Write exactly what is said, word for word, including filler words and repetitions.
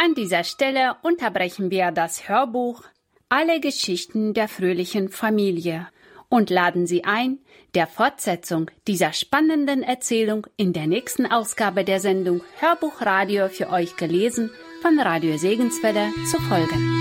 An dieser Stelle unterbrechen wir das Hörbuch Alle Geschichten der fröhlichen Familie und laden Sie ein, der Fortsetzung dieser spannenden Erzählung in der nächsten Ausgabe der Sendung Hörbuchradio für euch gelesen von Radio Segenswelle zu folgen.